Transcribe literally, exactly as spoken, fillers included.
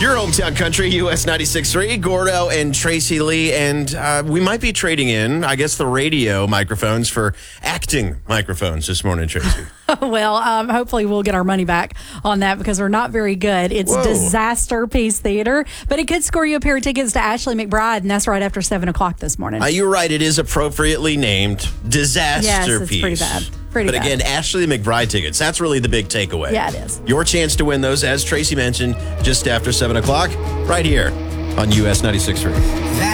Your hometown country, U S ninety-six point three, Gordo and Tracy Lee. And uh, we might be trading in, I guess, the radio microphones for acting microphones this morning, Tracy. Well, um, hopefully we'll get our money back on that because we're not very good. It's Whoa. Disaster Piece Theater, but it could score you a pair of tickets to Ashley McBryde, and that's right after seven o'clock this morning. Uh, you're right. It is appropriately named Disaster Yes, it's Piece. pretty bad. Pretty but bad. again, Ashley McBryde tickets. That's really the big takeaway. Yeah, it is. Your chance to win those, as Tracy mentioned, just after seven o'clock, right here on U S ninety-six point three.